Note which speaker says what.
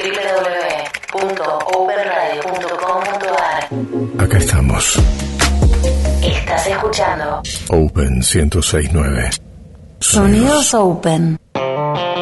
Speaker 1: www.openradio.com.ar.
Speaker 2: Acá estamos.
Speaker 1: Estás escuchando
Speaker 2: Open 106.9.
Speaker 1: Sonidos Open.